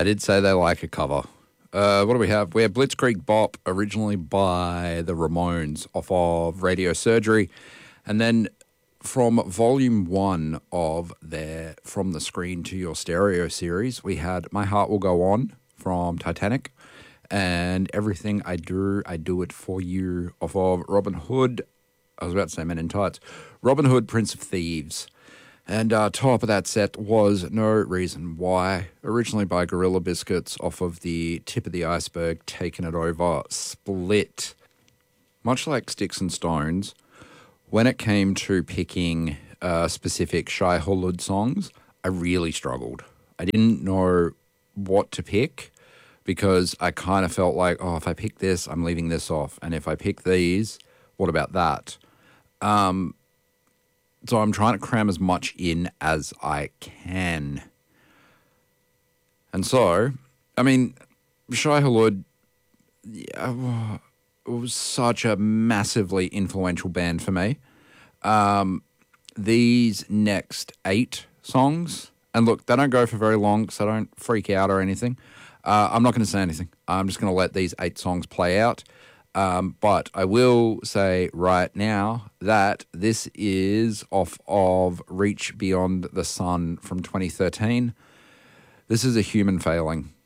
I did say they like a cover. What do we have? We have Blitzkrieg Bop, originally by the Ramones, off of Radio Surgery. And then from volume 1 of their From the Screen to Your Stereo series, we had My Heart Will Go On from Titanic. And Everything I Do It For You, off of Robin Hood. I was about to say Men in Tights. Robin Hood, Prince of Thieves. And top of that set was No Reason Why, originally by Gorilla Biscuits, off of the Tip of the Iceberg, Taking It Over split. Much like Sticks and Stones, when it came to picking specific Shai Hulud songs, I really struggled. I didn't know what to pick because I kind of felt like, oh, if I pick this, I'm leaving this off. And if I pick these, what about that? So I'm trying to cram as much in as I can. And so, I mean, Shai Hulud, yeah, it was such a massively influential band for me. These next 8 songs, and look, they don't go for very long, so don't freak out or anything. I'm not going to say anything. I'm just going to let these 8 songs play out. But I will say right now that this is off of Reach Beyond the Sun from 2013. This is A Human Failing.